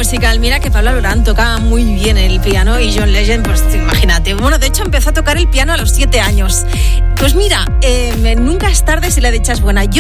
musical. Mira que Pablo Alborán toca muy bien el piano y John Legend, pues imagínate. Bueno, de hecho empezó a tocar el piano a los 7 años. Pues mira, nunca es tarde si la dicha es buena. Yo